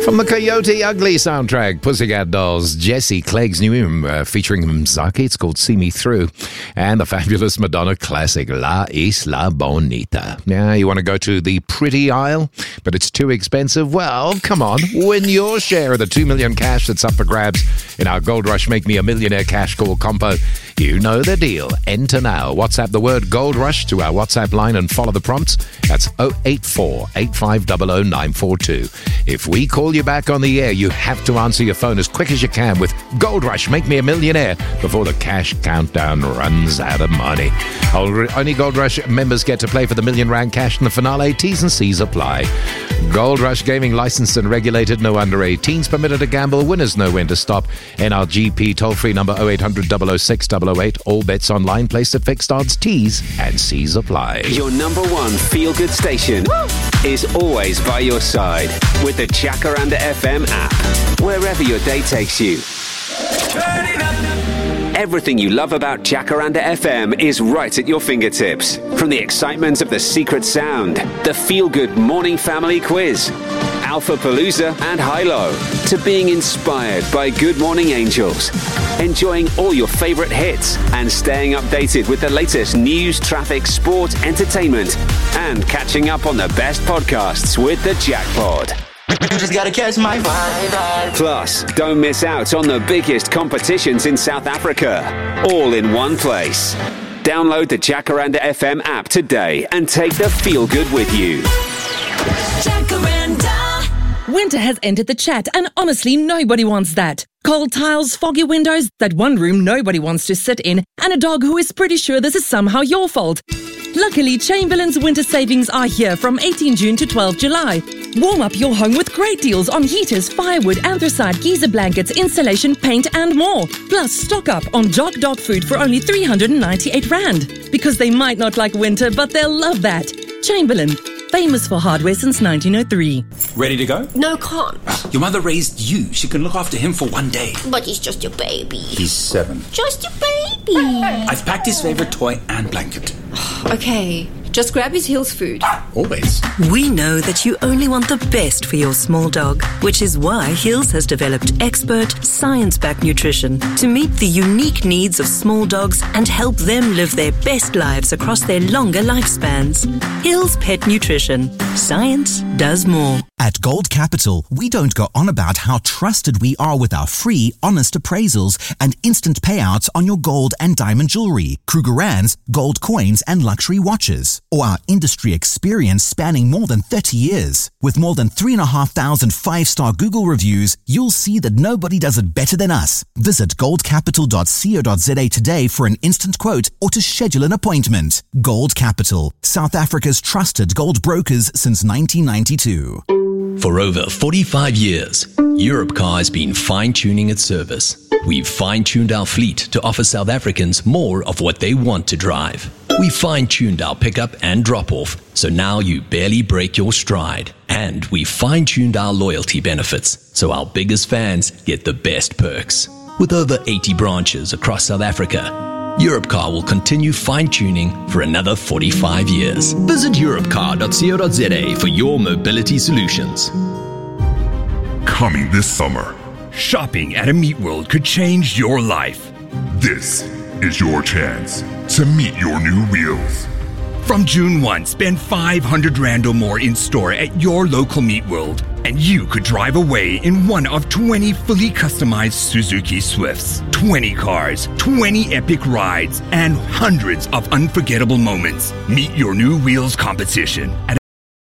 From the Coyote Ugly soundtrack, Pussycat Dolls, Jesse Clegg's new album featuring Mzaki, it's called See Me Through, and the fabulous Madonna classic, La Isla Bonita. Now, you want to go to the pretty aisle, but it's too expensive? Well, come on, win your share of the $2 million cash that's up for grabs in our Gold Rush Make Me a Millionaire Cash Call compo. You know the deal. Enter now. WhatsApp the word Gold Rush to our WhatsApp line and follow the prompts. That's 084-8500-942. If we call you back on the air, you have to answer your phone as quick as you can with Gold Rush Make Me a Millionaire before the cash countdown runs out of money. Only Gold Rush members get to play for the $1 million cash in the finale. T's and C's apply. Gold Rush Gaming licensed and regulated. No under 18s permitted to gamble. Winners know when to stop. NRGP toll-free number 0800 006 008. All bets online placed at fixed odds. T's and C's apply. Your number one feel-good station is always by your side with the Jacaranda FM app. Wherever your day takes you. Turn it up. Everything you love about Jacaranda FM is right at your fingertips. From the excitement of the secret sound, the feel-good morning family quiz, Alpha Palooza and High-Low, to being inspired by Good Morning Angels, enjoying all your favorite hits and staying updated with the latest news, traffic, sport, entertainment, and catching up on the best podcasts with the Jackpod. You just gotta catch my vibe. Plus, don't miss out on the biggest competitions in South Africa, all in one place. Download the Jacaranda FM app today and take the feel-good with you. Jacaranda. Winter has entered the chat, and honestly, nobody wants that. Cold tiles, foggy windows, that one room nobody wants to sit in, and a dog who is pretty sure this is somehow your fault. Luckily, Chamberlain's winter savings are here from 18 June to 12 July. Warm up your home with great deals on heaters, firewood, anthracite, geyser blankets, insulation, paint, and more. Plus, stock up on Jock dog food for only 398 Rand. Because they might not like winter, but they'll love that. Chamberlain, famous for hardware since 1903. Ready to go? No, can't. Your mother raised you. She can look after him for one day. But he's just your baby. He's 7. Just your baby. I've packed his favorite toy and blanket. Okay, just grab his Hills food. Always. We know that you only want the best for your small dog, which is why Hills has developed expert, science-backed nutrition to meet the unique needs of small dogs and help them live their best lives across their longer lifespans. Hills Pet Nutrition. Science does more. At Gold Capital, we don't go on about how trusted we are with our free, honest appraisals and instant payouts on your gold and diamond jewelry, Krugerrands, gold coins and luxury watches, or our industry experience spanning more than 30 years. With more than 3,500 5-star Google reviews, you'll see that nobody does it better than us. Visit goldcapital.co.za today for an instant quote or to schedule an appointment. Gold Capital, South Africa's trusted gold brokers since 1992. For over 45 years, Europcar has been fine-tuning its service. We've fine-tuned our fleet to offer South Africans more of what they want to drive. We fine-tuned our pickup and drop-off, so now you barely break your stride. And we fine-tuned our loyalty benefits, so our biggest fans get the best perks. With over 80 branches across South Africa, Europcar will continue fine-tuning for another 45 years. Visit europcar.co.za for your mobility solutions. Coming this summer, shopping at a Meat World could change your life. This is your chance to meet your new wheels. From June 1, spend 500 Rand or more in store at your local Meat World, and you could drive away in one of 20 fully customized Suzuki Swifts. 20 cars, 20 epic rides, and hundreds of unforgettable moments. Meet your new wheels competition at